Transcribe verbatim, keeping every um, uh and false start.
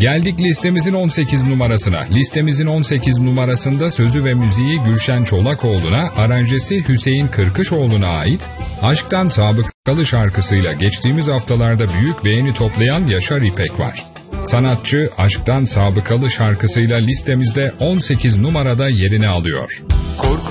Geldik listemizin on sekiz numarasına. Listemizin on sekiz numarasında sözü ve müziği Gülşen Çolakoğlu'na, aranjesi Hüseyin Kırkışoğlu'na ait Aşktan Sabıkalı şarkısıyla geçtiğimiz haftalarda büyük beğeni toplayan Yaşar İpek var. Sanatçı Aşktan Sabıkalı şarkısıyla listemizde on sekiz numarada yerini alıyor. Korku